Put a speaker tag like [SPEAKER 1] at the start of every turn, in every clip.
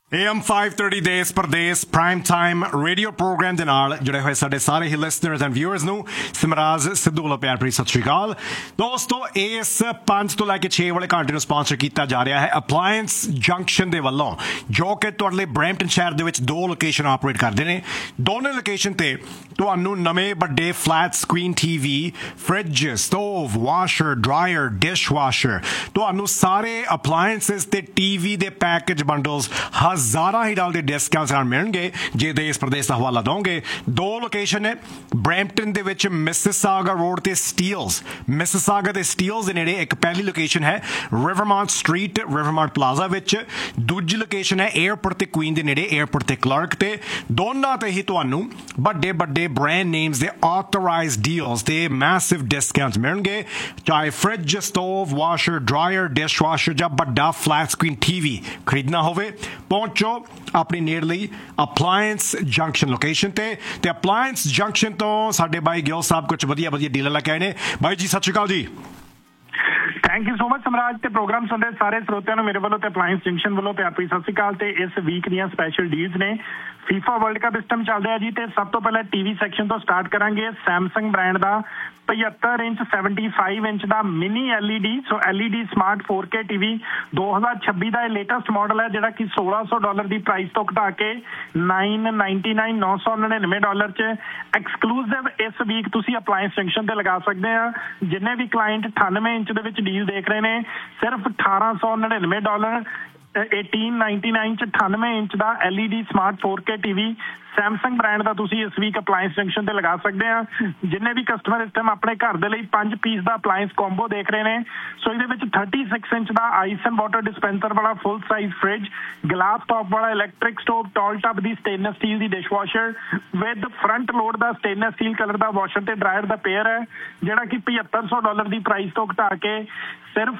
[SPEAKER 1] AM 530 ਦੇਸ ਪ੍ਰਦੇਸ prime time radio programme ਦੇ ਨਾਲ ਜੁੜੇ ਹੋਏ ਸਾਡੇ ਸਾਰੇ ਹੀ ਲਿਸਨਰਸ ਐਂਡ ਵਿਊਅਰਸ ਨੂੰ ਸਿਮਰਾਜ ਸਿੱਧੂ ਵੱਲੋਂ ਪਿਆਰ ਭਰੀ ਸਤਿ ਸ਼੍ਰੀ ਅਕਾਲ। ਦੋਸਤੋ, ਇਸ 5 ਤੋਂ ਲੈ ਕੇ 6 ਵਾਲੇ ਘੰਟੇ ਨੂੰ ਸਪਾਂਸਰ ਕੀਤਾ ਜਾ ਰਿਹਾ ਹੈ ਅਪਲਾਇੰਸ ਜੰਕਸ਼ਨ ਦੇ ਵੱਲੋਂ, ਜੋ ਕਿ ਤੁਹਾਡੇ ਲਈ ਬਰੈਂਪਟਨ ਸ਼ਹਿਰ ਦੇ ਵਿੱਚ 2 ਲੋਕੇਸ਼ਨ ਆਪਰੇਟ ਕਰਦੇ ਨੇ। ਦੋਨੇ ਲੋਕੇਸ਼ਨ ਤੇ ਤੁਹਾਨੂੰ ਨਵੇਂ ਵੱਡੇ flat screen TV, fridge, stove, washer, dryer, dish washer, ਤੁਹਾਨੂੰ ਸਾਰੇ ਅਪਲਾਇੰਸਿਸ ਤੇ TV ਦੇ ਪੈਕੇਜ ਬੰਡਲਸ ਹਜ਼ਾਰਾਂ ਹੀ ਡਾਲਰ ਦੇ ਡਿਸਕਾਊਂਟ ਨਾਲ ਮਿਲਣਗੇ ਜੇ ਦੇਸ਼ ਪ੍ਰਦੇਸ਼ ਦਾ ਹਵਾਲਾ ਦੋਗੇ। 2 ਲੋਕੇਸ਼ਨ ਨੇ ਬਰੈਂਪਟਨ ਦੇ ਵਿੱਚ ਮਿਸਿਸਾਗਾ ਰੋਡ ਤੇ ਸਟੀਲਸ, ਮਿਸਿਸਾਗਾ ਤੇ ਸਟੀਲਸ ਦੇ ਨੇੜੇ ਇੱਕ ਪਹਿਲੀ ਲੋਕੇਸ਼ਨ ਹੈ ਰਿਵਰਮਾਰਟ ਸਟਰੀਟ, ਰਿਵਰਮਾਰਟ ਪਲਾਜ਼ਾ ਵਿੱਚ। ਦੂਜੀ ਲੋਕੇਸ਼ਨ ਹੈ ਏਅਰਪੋਰਟ ਤੇ ਕੁਈਨ ਦੇ ਨੇੜੇ, ਏਅਰਪੋਰਟ ਤੇ ਕਲਰਕ ਤੇ। ਦੋਨਾਂ ਤੇ ਹੀ ਤੁਹਾਨੂੰ ਵੱਡੇ ਵੱਡੇ ਬ੍ਰਾਂਡ ਨੇਮਸ ਦੇ ਆਥੋਰਾਈਜ਼ਡ ਡੀਲਸ ਤੇ ਮੈਸਿਵ ਡਿਸਕਾਊਂਟ ਮਿਲਣਗੇ, ਚਾਹੇ fridge, stove, washer, dryer, dish washer ਜਾਂ ਵੱਡਾ ਫਲੈਟ ਸਕਰੀਨ TV ਖਰੀਦਣਾ ਹੋਵੇ। ਪਹੁੰਚੋ ਆਪਣੀ ਨੇੜਲੀ ਅਪਲਾਇੰਸ ਜੰਕਸ਼ਨ ਲੋਕੇਸ਼ਨ ਤੇ ਅਪਲਾਇੰਸ ਜੰਕਸ਼ਨ ਤੋਂ ਸਾਡੇ ਬਾਈ ਗਿੱਲ ਸਾਹਿਬ ਕੁਝ ਵਧੀਆ ਡੀਲਰ ਲੈ ਕੇ ਆਏ ਨੇ। ਬਾਈ ਜੀ ਸਤਿ ਸ਼੍ਰੀ ਅਕਾਲ ਜੀ।
[SPEAKER 2] ਥੈਂਕ ਯੂ ਸੋ ਮਚ ਸਮਰਾਜ। ਤੇ ਪ੍ਰੋਗਰਾਮ ਸੁਣਦੇ ਸਾਰੇ ਸਰੋਤਿਆਂ ਨੂੰ ਮੇਰੇ ਵੱਲੋਂ ਤੇ ਅਪਲਾਇੰਸ ਜੰਕਸ਼ਨ ਵੱਲੋਂ ਪਿਆਰ ਭਰੀ ਸਤਿ ਸ਼੍ਰੀ ਅਕਾਲ। ਤੇ ਇਸ ਵੀਕ ਦੀਆਂ ਸਪੈਸ਼ਲ ਡੀਲਸ ਨੇ। FIFA ਵਰਲਡ ਕੱਪ ਇਸ ਟਾਈਮ ਚੱਲ ਰਿਹਾ ਜੀ, ਤੇ ਸਭ ਤੋਂ ਪਹਿਲਾਂ TV ਸੈਕਸ਼ਨ ਤੋਂ ਸਟਾਰਟ ਕਰਾਂਗੇ। ਸੈਮਸੰਗ ਬ੍ਰਾਂਡ ਦਾ 75 ਇੰਚ 75 ਇੰਚ ਦਾ ਮਿਨੀ LED, ਸੋ LED ਸਮਾਰਟ 4K TV 2026 ਦਾ ਇਹ ਲੇਟੈਸਟ ਮਾਡਲ ਹੈ, ਜਿਹੜਾ ਕਿ $1600 ਦੀ ਪ੍ਰਾਈਸ ਤੋਂ ਘਟਾ ਕੇ $999 ਚ ਐਕਸਕਲੂਸਿਵ ਇਸ ਵੀਕ ਤੁਸੀਂ ਅਪਲਾਇੰਸ ਜੰਕਸ਼ਨ ਤੇ ਲਗਾ ਸਕਦੇ ਆ। ਜਿੰਨੇ ਵੀ ਕਲਾਇੰਟ 98 ਇੰਚ ਦੇ ਵਿੱਚ ਡੀਲ ਦੇਖ ਰਹੇ ਨੇ, ਸਿਰਫ $1899 1899 ਚ 98 ਇੰਚ ਦਾ LED smart 4K TV Samsung brand ਦਾ ਤੁਸੀਂ ਇਸ ਵੀਕ ਅਪਲਾਇੰਸ ਜੰਕਸ਼ਨ ਤੇ ਲਗਾ ਸਕਦੇ ਆ। ਜਿੰਨੇ ਵੀ ਕਸਟਮਰ ਇਸ ਟਾਈਮ ਆਪਣੇ ਘਰ ਦੇ ਲਈ 5 ਪੀਸ ਦਾ ਅਪਲਾਇੰਸ ਕੰਬੋ ਦੇਖ ਰਹੇ ਨੇ, ਸੋ ਇਹਦੇ ਵਿੱਚ 36 inch the ice and water dispenser ਵਾਲਾ full size fridge, glass top ਵਾਲਾ electric stove, tall tub the stainless steel the dish washer with front load the stainless steel colour the washer ਤੇ dryer ਦਾ pair ਹੈ, ਜਿਹੜਾ ਕਿ $7500 ਦੀ price ਤੋਂ ਘਟਾ ਕੇ ਸਿਰਫ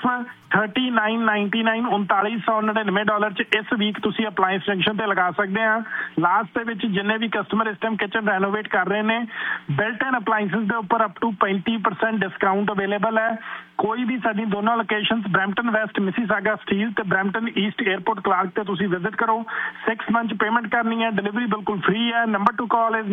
[SPEAKER 2] $3999 ਚ ਇਸ ਵੀਕ ਤੁਸੀਂ ਅਪਲਾਇੰਸ ਜੰਕਸ਼ਨ ਤੇ ਲਗਾ ਸਕਦੇ ਆ। ਲਾਸਟ ਦੇ ਵਿੱਚ ਜਿੰਨੇ ਵੀ ਕਸਟਮਰ ਇਸ ਟਾਈਮ ਕਿਚਨ ਰੈਨੋਵੇਟ ਕਰ ਰਹੇ ਨੇ, ਬਿਲਟ ਇਨ ਅਪਲਾਇੰਸਿਸ ਦੇ ਉੱਪਰ ਅਪ ਟੂ 20% ਡਿਸਕਾਊਂਟ ਅਵੇਲੇਬਲ ਹੈ। ਕੋਈ ਵੀ ਸਾਡੀ ਦੋਨੋਂ locations Brampton West Mississauga steel ਤੇ ਬਰੈਂਪਟਨ ਈਸਟ ਏਅਰਪੋਰਟ ਕਲਾਰਕ ਤੇ ਤੁਸੀਂ ਵਿਜ਼ਿਟ ਕਰੋ। 6 ਮੰਥ ਪੇਮੈਂਟ ਕਰਨੀ ਹੈ, ਡਿਲੀਵਰੀ ਬਿਲਕੁਲ ਫ੍ਰੀ ਹੈ। Number two call is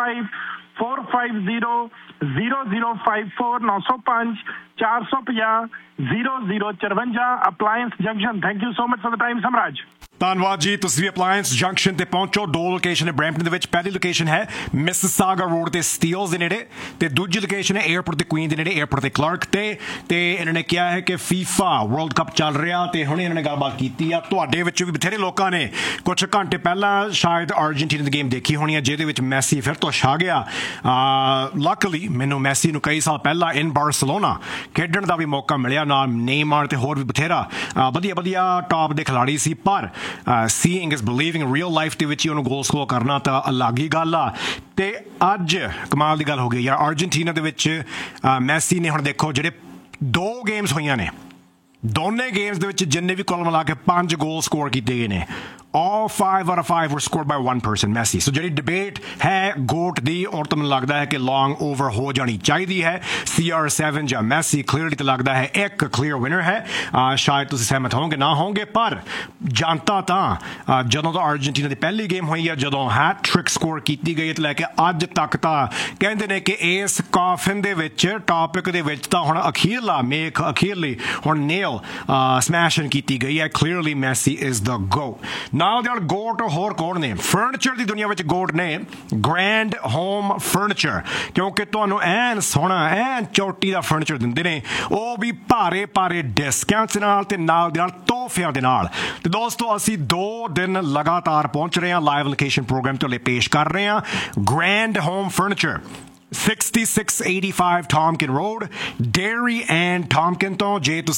[SPEAKER 2] 905-450-0054 905 450 0054 appliance junction. Thank you so much for the time ਸਮਰਾਜ।
[SPEAKER 1] ਧੰਨਵਾਦ ਜੀ। ਤੁਸੀਂ ਵੀ ਅਪਲਾਇੰਸ ਜੰਕਸ਼ਨ ਤੇ ਪਹੁੰਚੋ। 2 ਲੋਕੇਸ਼ਨ ਹੈ ਬਰੈਂਪਟਨ ਦੇ ਵਿੱਚ। ਪਹਿਲੀ ਲੋਕੇਸ਼ਨ ਹੈ ਮਿਸਿਸਾਗਾ ਰੋਡ ਤੇ ਸਟੀਲਸ ਦੇ ਨੇੜੇ, ਤੇ ਦੂਜੀ ਲੋਕੇਸ਼ਨ ਹੈ ਏਅਰਪੋਰਟ ਤੇ ਕੁਈਨ ਦੇ ਨੇੜੇ, ਏਅਰਪੋਰਟ ਤੇ ਕਲਰਕ ਤੇ ਇਹਨਾਂ ਨੇ ਕਿਹਾ ਹੈ ਕਿ FIFA ਵਰਲਡ ਕੱਪ ਚੱਲ ਰਿਹਾ ਤੇ ਹੁਣੇ ਇਹਨਾਂ ਨੇ ਗੱਲਬਾਤ ਕੀਤੀ ਆ। ਤੁਹਾਡੇ ਵਿੱਚ ਵੀ ਬਥੇਰੇ ਲੋਕਾਂ ਨੇ ਕੁਝ ਘੰਟੇ ਪਹਿਲਾਂ ਸ਼ਾਇਦ ਅਰਜਨਟੀਨਾ ਦੀ ਗੇਮ ਦੇਖੀ ਹੋਣੀ ਹੈ, ਜਿਹਦੇ ਵਿੱਚ ਮੈਸੀ ਫਿਰ ਤੋਂ ਛਾ ਗਿਆ। ਲੱਕਲੀ ਮੈਨੂੰ ਮੈਸੀ ਨੂੰ ਕਈ ਸਾਲ ਪਹਿਲਾਂ ਇਨ ਬਾਰਸਲੋਨਾ ਖੇਡਣ ਦਾ ਵੀ ਮੌਕਾ ਮਿਲਿਆ, ਨਾਲ ਨੇਮਾਰ ਤੇ ਹੋਰ ਵੀ ਬਥੇਰਾ ਵਧੀਆ ਟਾਪ ਦੇ ਖਿਲਾੜੀ ਸੀ। ਪਰ ਸੀਇੰਗ ਇਜ਼ ਬਿਲੀਵਿੰਗ, ਰੀਅਲ ਲਾਈਫ ਦੇ ਵਿੱਚ ਹੀ ਉਹਨੂੰ ਗੋਲ ਸਕੋਰ ਕਰਨਾ ਤਾਂ ਅਲੱਗ ਹੀ ਗੱਲ ਆ। ਤੇ ਅੱਜ ਕਮਾਲ ਦੀ ਗੱਲ ਹੋ ਗਈ ਯਾਰ, ਅਰਜਨਟੀਨਾ ਦੇ ਵਿੱਚ ਮੈਸੀ ਨੇ ਹੁਣ ਦੇਖੋ ਜਿਹੜੇ 2 ਗੇਮਸ ਹੋਈਆਂ ਨੇ, ਦੋਨੇ ਗੇਮਸ ਦੇ ਵਿੱਚ ਜਿੰਨੇ ਵੀ ਕੁੱਲ ਮਿਲਾ ਕੇ 5 ਗੋਲ ਸਕੋਰ ਕੀਤੇ ਗਏ ਨੇ। All 5 out of 5 were scored by one person, Messi. So ਜਿਹੜੀ ਡਿਬੇਟ ਹੈ ਗੋਟ ਦੀ, ਔਰ ਤਾਂ ਮੈਨੂੰ ਲੱਗਦਾ ਹੈ ਕਿ ਲੌਂਗ ਓਵਰ ਹੋ ਜਾਣੀ ਚਾਹੀਦੀ ਹੈ। CR7 ਜਾਂ ਮੈਸੀ ਕਲੀਅਰਲੀ ਤਾਂ ਲੱਗਦਾ ਹੈ ਇੱਕ ਕਲੀਅਰ ਵਿਨਰ ਹੈ। ਸ਼ਾਇਦ ਤੁਸੀਂ ਸਹਿਮਤ ਹੋਵੋਗੇ ਨਾ ਹੋਵੋਗੇ, ਪਰ ਜਨਤਾ ਤਾਂ ਜਦੋਂ ਤੋਂ ਅਰਜਨਟੀਨਾ ਦੀ ਪਹਿਲੀ ਗੇਮ ਹੋਈ ਹੈ, ਜਦੋਂ ਹੈਟ੍ਰਿਕ ਸਕੋਰ ਕੀਤੀ ਗਈ ਤੇ ਲੈ ਕੇ ਅੱਜ ਤੱਕ ਤਾਂ ਕਹਿੰਦੇ ਨੇ ਕਿ ਇਸ ਕਾਫਿਨ ਦੇ ਵਿੱਚ, ਟਾਪਿਕ ਦੇ ਵਿੱਚ ਤਾਂ ਹੁਣ ਅਖੀਰਲੀ ਹੁਣ ਨੇਲ ਸਮੈਸ਼ਨ ਕੀਤੀ ਗਈ ਹੈ। ਕਲੀਅਰਲੀ ਮੈਸੀ ਇਜ਼ ਦ ਗੋ। ਨਾਲ ਦੇ ਨਾਲ ਗੋਟ ਹੋਰ ਕੌਣ ਨੇ? ਫਰਨੀਚਰ ਦੀ ਦੁਨੀਆ ਵਿੱਚ ਗੋਟ ਨੇ ਗ੍ਰੈਂਡ ਹੋਮ ਫਰਨੀਚਰ, ਕਿਉਂਕਿ ਤੁਹਾਨੂੰ ਐਨ ਸੋਹਣਾ ਐਨ ਚੋਟੀ ਦਾ ਫਰਨੀਚਰ ਦਿੰਦੇ ਨੇ, ਉਹ ਵੀ ਭਾਰੇ ਡਿਸਕਾਊਂਟਸ ਨਾਲ ਤੇ ਨਾਲ ਦੇ ਨਾਲ ਤੋਹਫਿਆਂ ਦੇ ਨਾਲ। ਤੇ ਦੋਸਤੋ, ਅਸੀਂ 2 ਦਿਨ ਲਗਾਤਾਰ ਪਹੁੰਚ ਰਹੇ ਹਾਂ, ਲਾਈਵ ਲੋਕੇਸ਼ਨ ਪ੍ਰੋਗਰਾਮ ਤੁਹਾਡੇ ਲਈ ਪੇਸ਼ ਕਰ ਰਹੇ ਹਾਂ। Grand home furniture 6685 Tompkin Road, Derry and Tompkin ਤੋਂ। ਜੇ ਤੁਸੀਂ